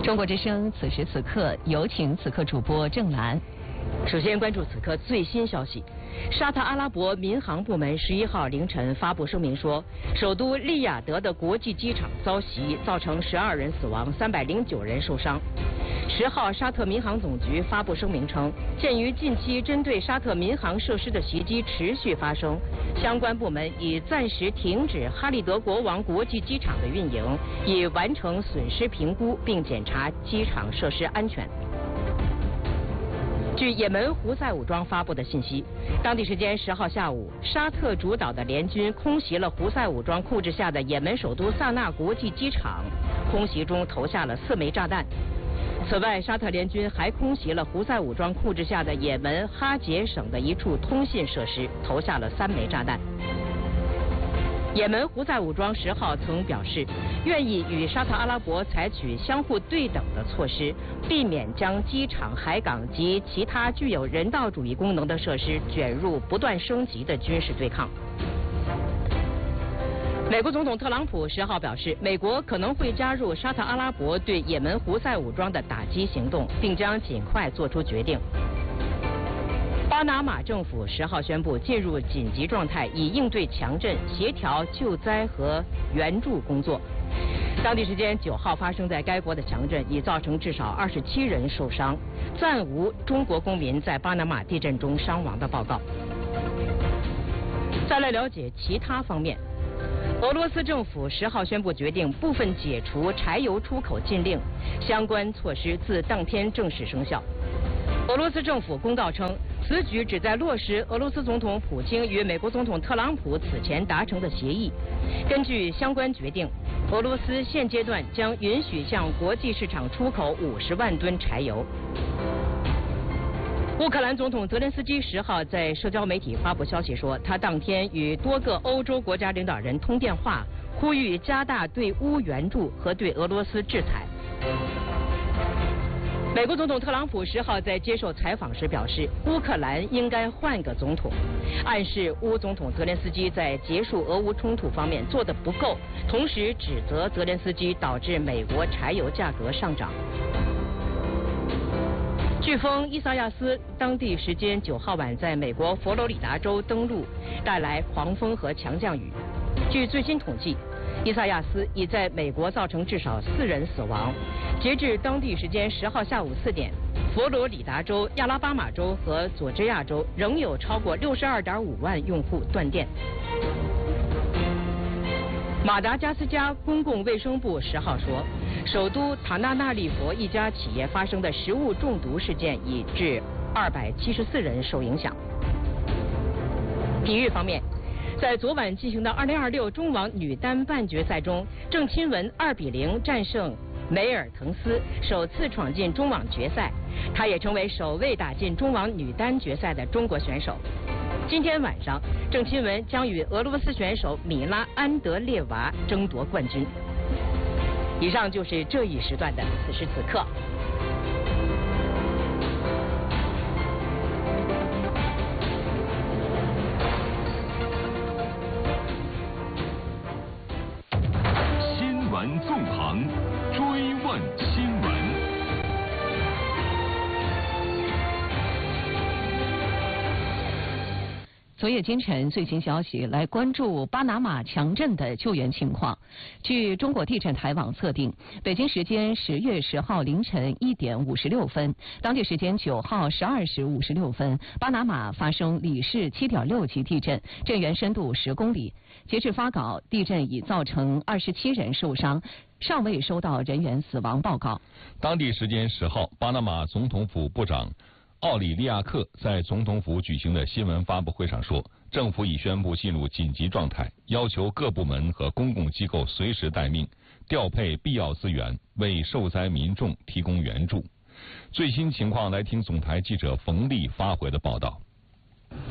中国之声此时此刻有请此刻主播郑兰。 首先关注此刻最新消息，沙特阿拉伯民航部门11号凌晨发布声明说，首都利雅得的国际机场遭袭，造成12人死亡，309人受伤。10号，沙特民航总局发布声明称，鉴于近期针对沙特民航设施的袭击持续发生，相关部门已暂时停止哈利德国王国际机场的运营，以完成损失评估并检查机场设施安全。据也门胡塞武装发布的信息，当地时间10号下午，沙特主导的联军空袭了胡塞武装控制下的也门首都萨那国际机场，空袭中投下了4枚炸弹。此外，沙特联军还空袭了胡塞武装控制下的也门哈杰省的一处通信设施，投下了3枚炸弹。也门胡塞武装10号曾表示，愿意与沙特阿拉伯采取相互对等的措施，避免将机场、海港及其他具有人道主义功能的设施卷入不断升级的军事对抗。美国总统特朗普10号表示，美国可能会加入沙特阿拉伯对也门胡塞武装的打击行动，并将尽快做出决定。巴拿马政府10号宣布进入紧急状态，以应对强震、协调救灾和援助工作。当地时间9号发生在该国的强震已造成至少27人受伤，暂无中国公民在巴拿马地震中伤亡的报告。再来了解其他方面。俄罗斯政府10号宣布决定部分解除柴油出口禁令，相关措施自当天正式生效。俄罗斯政府公告称，此举旨在落实俄罗斯总统普京与美国总统特朗普此前达成的协议。根据相关决定，俄罗斯现阶段将允许向国际市场出口50万吨柴油。乌克兰总统泽连斯基10号在社交媒体发布消息说，他当天与多个欧洲国家领导人通电话，呼吁加大对乌援助和对俄罗斯制裁。美国总统特朗普10号在接受采访时表示，乌克兰应该换个总统，暗示乌总统泽连斯基在结束俄乌冲突方面做得不够，同时指责泽连斯基导致美国柴油价格上涨。飓风伊萨亚斯当地时间9号晚在美国佛罗里达州登陆，带来狂风和强降雨。据最新统计，伊萨亚斯已在美国造成至少4人死亡。截至当地时间10号下午4点，佛罗里达州、亚拉巴马州和佐治亚州仍有超过62.5万用户断电。马达加斯加公共卫生部10号说，首都塔纳纳利佛一家企业发生的食物中毒事件已致274人受影响。体育方面，在昨晚进行的2026中网女单半决赛中，郑钦文2-0战胜梅尔滕斯，首次闯进中网决赛，她也成为首位打进中网女单决赛的中国选手。今天晚上，郑钦文将与俄罗斯选手米拉安德列娃争夺冠军。以上就是这一时段的此时此刻。 新闻纵横，追问新闻。 昨夜今晨最新消息，来关注巴拿马强震的救援情况。据中国地震台网测定，北京时间10月10号凌晨1点56分，当地时间9号12时56分，巴拿马发生里氏7.6级地震，震源深度10公里。截至发稿，地震已造成27人受伤，尚未收到人员死亡报告。 当地时间10号，巴拿马总统府部长奥里利亚克在总统府举行的新闻发布会上说，政府已宣布进入紧急状态，要求各部门和公共机构随时待命，调配必要资源，为受灾民众提供援助。最新情况来听总台记者冯丽发回的报道。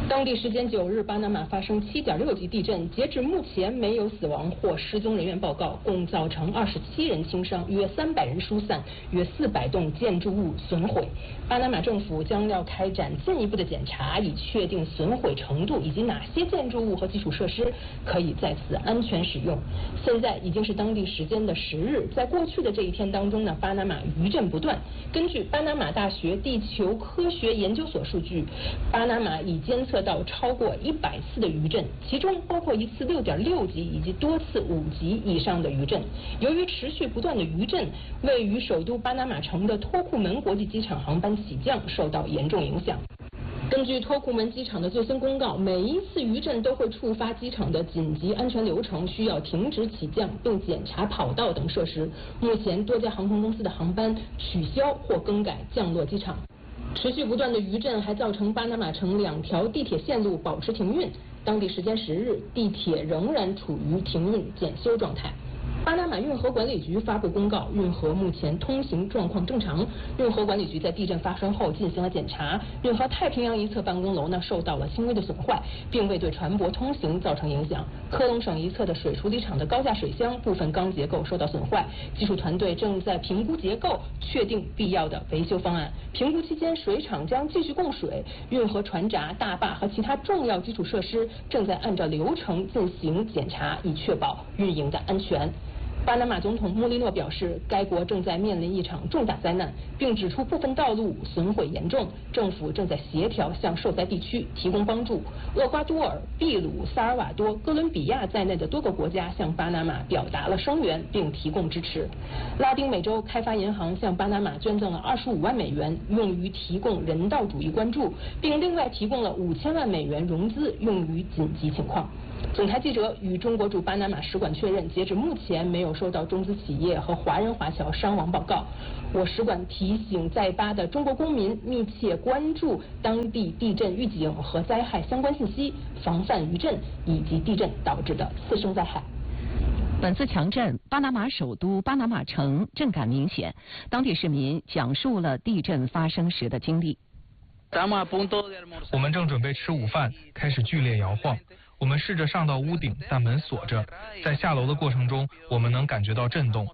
当地时间9日，巴拿马发生7.6级地震，截至目前没有死亡或失踪人员报告，共造成27人轻伤，约300人疏散，约400栋建筑物损毁。巴拿马政府将要开展进一步的检查，以确定损毁程度以及哪些建筑物和基础设施可以在此安全使用。现在已经是当地时间的10日，在过去的这一天当中呢，巴拿马余震不断。根据巴拿马大学地球科学研究所数据，巴拿马已监测到超过100次的余震，其中包括一次6.6级以及多次5级以上的余震。由于持续不断的余震，位于首都巴拿马城的托库门国际机场航班起降受到严重影响。根据托库门机场的最新公告，每一次余震都会触发机场的紧急安全流程，需要停止起降并检查跑道等设施。目前多家航空公司的航班取消或更改降落机场。持续不断的余震还造成巴拿马城2条地铁线路保持停运，当地时间10日，地铁仍然处于停运检修状态。巴拿马运河管理局发布公告，运河目前通行状况正常。运河管理局在地震发生后进行了检查，运河太平洋一侧办公楼呢受到了轻微的损坏，并未对船舶通行造成影响。科隆省一侧的水处理厂的高架水箱部分钢结构受到损坏，技术团队正在评估结构，确定必要的维修方案。评估期间，水厂将继续供水，运河船闸、大坝和其他重要基础设施正在按照流程进行检查，以确保运营的安全。巴拿马总统穆利诺表示，该国正在面临一场重大灾难，并指出部分道路损毁严重，政府正在协调向受灾地区提供帮助。厄瓜多尔、秘鲁、萨尔瓦多、哥伦比亚在内的多个国家向巴拿马表达了声援并提供支持。拉丁美洲开发银行向巴拿马捐赠了25万美元，用于提供人道主义关注，并另外提供了5000万美元融资，用于紧急情况。总台记者与中国驻巴拿马使馆确认，截止目前没有收到中资企业和华人华侨伤亡报告。我使馆提醒在巴的中国公民密切关注当地地震预警和灾害相关信息，防范余震以及地震导致的次生灾害。 本次强震，巴拿马首都巴拿马城震感明显，当地市民讲述了地震发生时的经历。 我们正准备吃午饭，开始剧烈摇晃。我们试着上到屋顶，但门锁着。在下楼的过程中，我们能感觉到震动。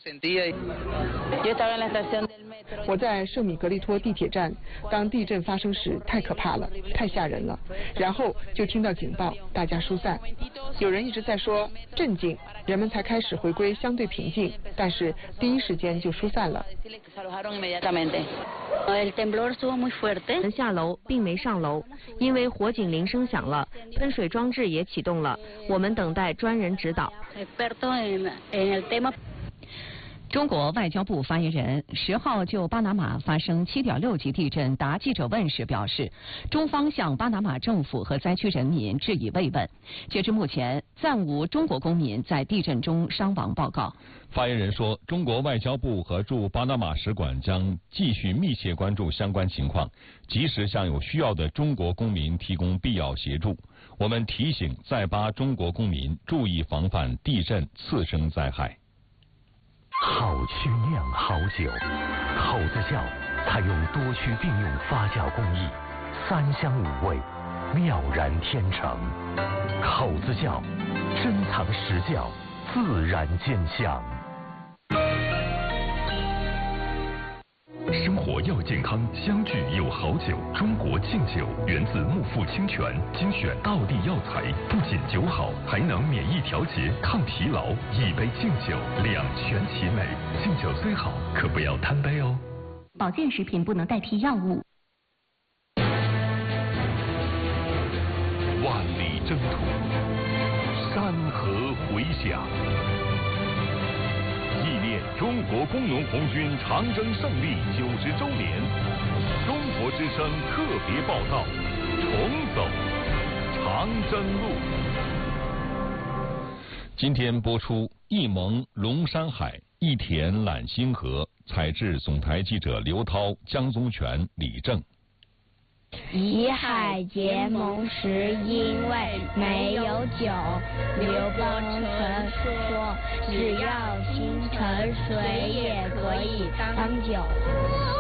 我在圣米格利托地铁站，当地震发生时，太可怕了，太吓人了。然后就听到警报，大家疏散。有人一直在说镇静，人们才开始回归相对平静，但是第一时间就疏散了。 下楼并没上楼，因为火警铃声响了，喷水装置也启动了，我们等待专人指导。 中国外交部发言人10号就巴拿马发生7.6级地震答记者问时表示，中方向巴拿马政府和灾区人民致以慰问。截至目前，暂无中国公民在地震中伤亡报告。 发言人说，中国外交部和驻巴拿马使馆将继续密切关注相关情况，及时向有需要的中国公民提供必要协助。我们提醒在巴中国公民注意防范地震次生灾害。 好曲酿好酒，口子窖采用多区并用发酵工艺，3香5味，妙然天成。口子窖珍藏实窖，自然见香。 生活要健康，相聚有好酒。中国劲酒源自木富清泉，精选道地药材，不仅酒好，还能免疫调节、抗疲劳。一杯劲酒，两全其美。劲酒虽好，可不要贪杯哦。 保健食品不能代替药物。 万里征途，山河回响。纪念中国工农红军长征胜利90周年，中国之声特别报道：重走长征路。 今天播出一盟龙山海，一田揽星河，采制总台记者刘涛、江宗全、李正。 以海结盟时，因为没有酒。刘伯承说，只要星辰，水也可以当酒。